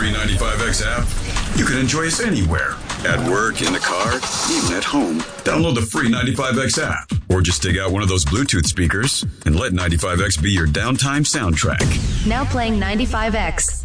free 95X app, you can enjoy us anywhere. At work, in the car, even at home. Download the free 95X app. Or just dig out one of those Bluetooth speakers and let 95X be your downtime soundtrack. Now playing 95X.